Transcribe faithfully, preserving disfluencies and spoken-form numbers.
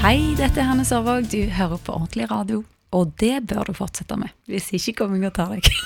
Hei, dette er Hanne Sørvåg, du hører på Ordentlig Radio, og det bør du fortsette med, hvis ikke kommer jeg og tar deg.